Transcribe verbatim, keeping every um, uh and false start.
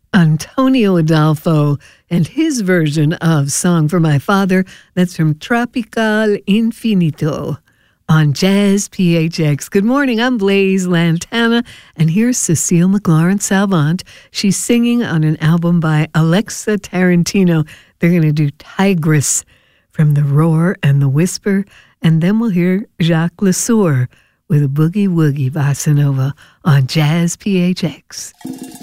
Antonio Adolfo and his version of Song for My Father. That's from Tropical Infinito on Jazz P H X. Good morning, I'm Blaze Lantana, and here's Cecile McLaurin Salvant. She's singing on an album by Alexa Tarantino. They're going to do Tigress from The Roar and the Whisper, and then we'll hear Jacques Lesueur with a Boogie Woogie Bossa Nova on Jazz P H X.